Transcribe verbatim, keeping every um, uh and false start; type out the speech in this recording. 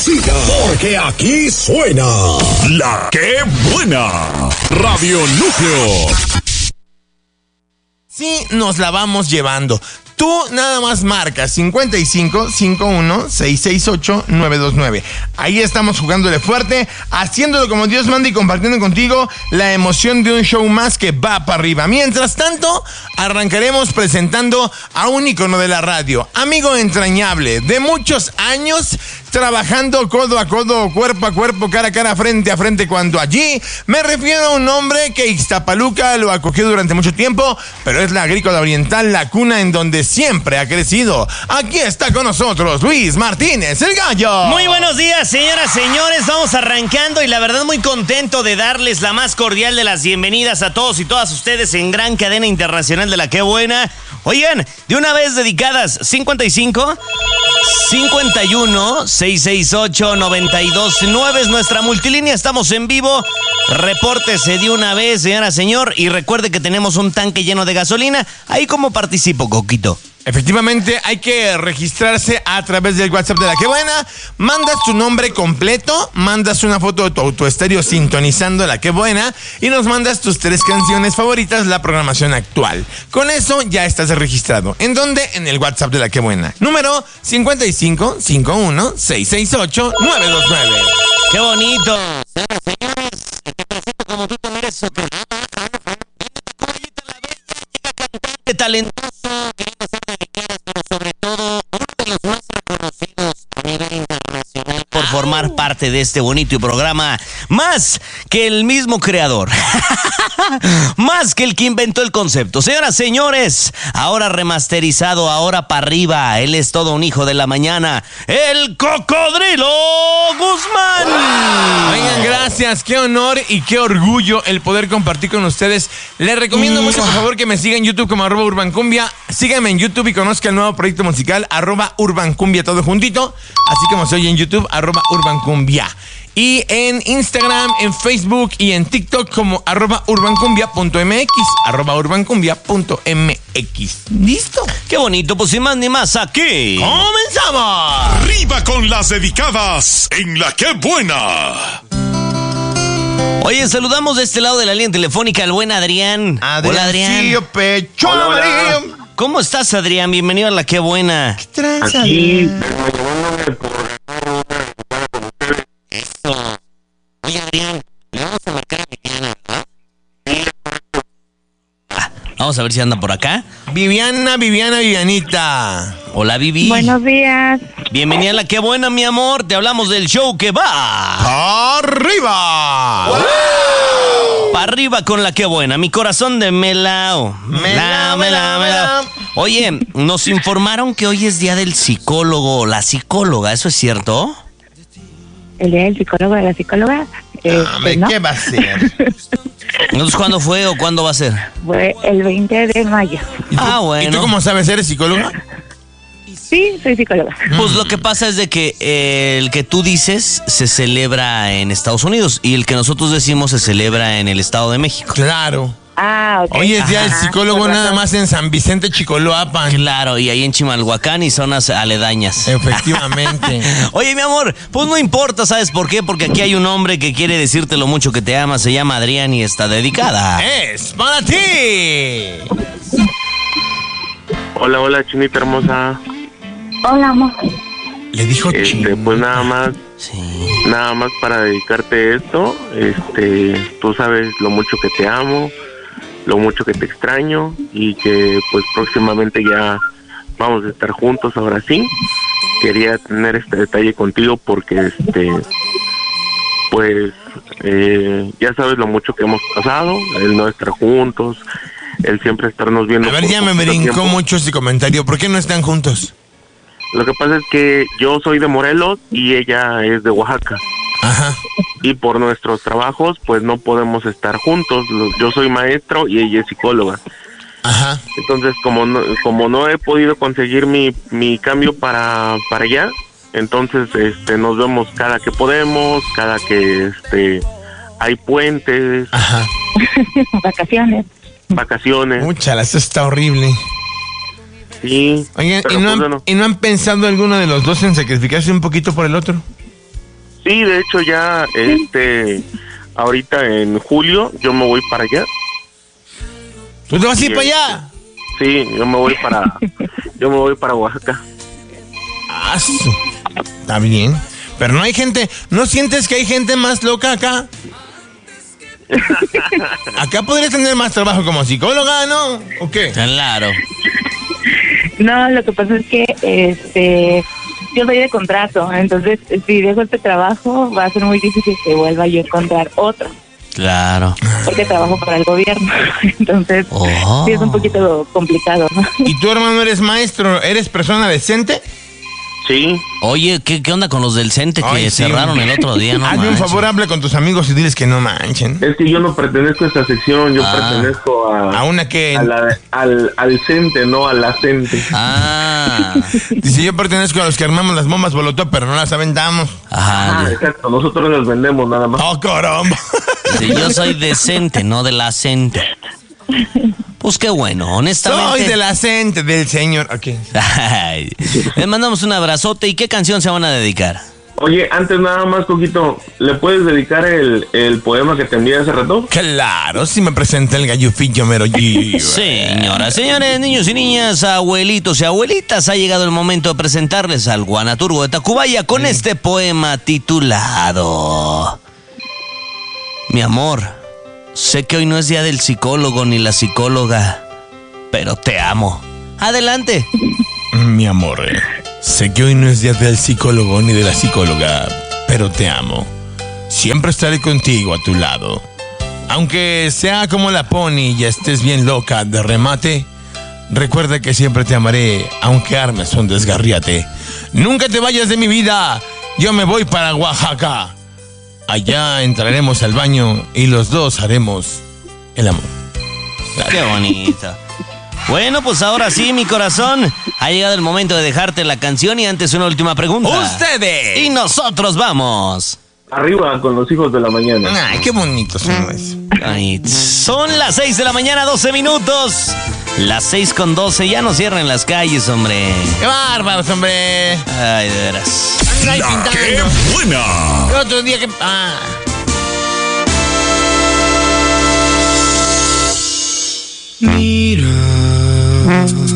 siga, porque aquí suena La Que Buena, Radio Núcleo. Sí, nos la vamos llevando. Tú nada más marcas cincuenta y cinco, cincuenta y uno, seiscientos sesenta y ocho, novecientos veintinueve. Ahí estamos jugándole fuerte, haciéndolo como Dios manda y compartiendo contigo la emoción de un show más que va para arriba. Mientras tanto, arrancaremos presentando a un ícono de la radio, amigo entrañable, de muchos años, trabajando codo a codo, cuerpo a cuerpo, cara a cara, frente a frente, cuando allí me refiero a un hombre que Ixtapaluca lo acogió durante mucho tiempo, pero es la agrícola oriental, la cuna en donde siempre ha crecido. Aquí está con nosotros Luis Martínez, el Gallo. Muy buenos días, señoras, señores. Vamos arrancando y la verdad muy contento de darles la más cordial de las bienvenidas a todos y todas ustedes en gran cadena internacional de La Que Buena. Oigan, de una vez dedicadas cincuenta y cinco, cincuenta y uno, seiscientos sesenta y ocho, noventa y dos nueve es nuestra multilínea. Estamos en vivo. Repórtese de una vez, señora, señor, y recuerde que tenemos un tanque lleno de gasolina. Ahí como participo, Coquito. Efectivamente, hay que registrarse a través del WhatsApp de La Que Buena. Mandas tu nombre completo, mandas una foto de tu autoestéreo sintonizando La Que Buena y nos mandas tus tres canciones favoritas, la programación actual. Con eso ya estás registrado. ¿En dónde? En el WhatsApp de La Que Buena. Número cincuenta y cinco, cincuenta y uno, seiscientos sesenta y ocho, novecientos veintinueve. ¡Qué bonito! Señoras, señores, te presento como tú te mereces tu programa. Pollita la Bella, chica cantante talentoso, queriendo ser dedicadas, pero sobre todo uno de los más reconocidos a nivel internacional por formar parte de este bonito programa, más que el mismo creador, más que el que inventó el concepto. Señoras, señores, ahora remasterizado, ahora para arriba, él es todo un hijo de la mañana, el Cocodrilo Guzmán. Oigan, gracias, qué honor y qué orgullo el poder compartir con ustedes. Les recomiendo mucho, por favor, que me sigan en YouTube como arroba urbancumbia. Síganme en YouTube y conozcan el nuevo proyecto musical, arroba urbancumbia, todo juntito, así como soy en YouTube, arroba urbancumbia. Y en Instagram, en Facebook y en TikTok como arroba urbancumbia.mx, arroba urbancumbia.mx. ¿Listo? Qué bonito, pues sin más ni más aquí. ¡Comenzamos! Arriba con las dedicadas en La Que Buena. Oye, saludamos de este lado de la línea telefónica al buen Adrián. Hola, Adrián. Pecho amarillo. ¿Cómo estás, Adrián? Bienvenido a La Que Buena. ¿Qué tranza, Aquí, Adrián? Eso. Oye, Adrián, le vamos a marcar a Viviana, ¿verdad? Ah, vamos a ver si anda por acá. Viviana, Viviana, Vivianita. Hola, Vivi. Buenos días. Bienvenida a La Que Buena, mi amor. Te hablamos del show que va. ¡Arriba! ¡Wow! Para arriba con La Que Buena. Mi corazón de melao. Melao, melao, melao. Oye, nos informaron que hoy es día del psicólogo o la psicóloga. ¿Eso es cierto? El día del psicólogo, de la psicóloga. Este, Dame, ¿no? ¿qué va a ser? Entonces, ¿cuándo fue o cuándo va a ser? Fue el veinte de mayo. ¿Y tú, Ah, bueno. ¿Y tú cómo sabes? ¿Eres psicóloga? Sí, soy psicóloga. Pues lo que pasa es de que eh, el que tú dices se celebra en Estados Unidos y el que nosotros decimos se celebra en el Estado de México. Claro. Ah, ok. Hoy es día del Ajá, psicólogo por nada razón. más en San Vicente, Chicoloapan. Claro, y ahí en Chimalhuacán y zonas aledañas. Efectivamente. Oye, mi amor, pues no importa, ¿sabes por qué? Porque aquí hay un hombre que quiere decirte lo mucho que te ama, se llama Adrián y está dedicada. ¡Es para ti! hola, hola, chinita hermosa. Hola, amor. Le dijo Este, chino. pues nada más, Sí. nada más para dedicarte esto. Este, tú sabes lo mucho que te amo, lo mucho que te extraño y que pues próximamente ya vamos a estar juntos. Ahora sí, quería tener este detalle contigo porque este, pues eh, ya sabes lo mucho que hemos pasado, el no estar juntos, el siempre estarnos viendo. A ver, por ya me poquito brincó tiempo. mucho ese comentario. ¿Por qué no están juntos? Lo que pasa es que yo soy de Morelos y ella es de Oaxaca. Ajá. Y por nuestros trabajos, pues no podemos estar juntos. Lo- Yo soy maestro y ella es psicóloga. Ajá. Entonces, como no, como no he podido conseguir mi, mi cambio para, para allá, entonces este, nos vemos cada que podemos, cada que este, hay puentes, Ajá. Vacaciones. vacaciones. Mucha, eso está horrible. Sí. Oigan, pero ¿y no, pues han, bueno. ¿y no han pensado alguno de los dos en sacrificarse un poquito por el otro? Sí, de hecho ya, este, ahorita en julio yo me voy para allá. ¿Tú te vas a ir Sí, para allá? Sí, yo me voy para, yo me voy para Oaxaca. Ah, su- está bien. Pero no hay gente, ¿no sientes que hay gente más loca acá? Acá podrías tener más trabajo como psicóloga, ¿no? ¿O qué? Claro. No, lo que pasa es que este yo soy de contrato, entonces si dejo este trabajo va a ser muy difícil que vuelva yo a encontrar otro, Claro. porque trabajo para el gobierno. Entonces Oh. sí es un poquito complicado, ¿no? ¿Y tu hermano eres maestro? ¿Eres persona decente? Sí, Oye, ¿qué, qué onda con los del Cente que Ay, sí. cerraron el otro día? No Hazme un manches. favor, habla con tus amigos y diles que no manchen. es que yo no pertenezco a esta sección, yo Ah. pertenezco a, A una que... a la, al, al CENTE, no a la CENTE. Ah. Dice, yo pertenezco a los que armamos las bombas molotov, pero no las aventamos. Ajá. Ah, exacto, nosotros las vendemos nada más. ¡Oh, caramba! Dice, yo soy decente, no de la Cente. Pues qué bueno, honestamente. Soy de la gente del señor. Ok. Ay, les mandamos un abrazote. ¿Y qué canción se van a dedicar? Oye, antes nada más, Coquito, ¿le puedes dedicar el, el poema que te envié hace rato? Claro, si me presenta el gallufillo mero G. Señoras, señores, niños y niñas, abuelitos y abuelitas, ha llegado el momento de presentarles al Guanaturgo de Tacubaya con este poema titulado Mi amor, sé que hoy no es día del psicólogo ni la psicóloga, pero te amo. Adelante. Mi amor, eh, sé que hoy no es día del psicólogo ni de la psicóloga, pero te amo. Siempre estaré contigo a tu lado. Aunque sea como la pony y estés bien loca de remate, recuerda que siempre te amaré, aunque armes un desgarriate. Nunca te vayas de mi vida, yo me voy para Oaxaca. Allá entraremos al baño y los dos haremos el amor. Qué bonito. Bueno, pues ahora sí, mi corazón, ha llegado el momento de dejarte la canción y antes una última pregunta. ¡Ustedes! Y nosotros vamos. Arriba con los hijos de la mañana. Ay, qué bonitos son esos. Ay, son las seis de la mañana, doce minutos. Las seis con doce, ya no cierren las calles, hombre. ¡Qué bárbaros, hombre! Ay, de veras. Ay, La pintando. que buena. El otro día que... Ah. Mira,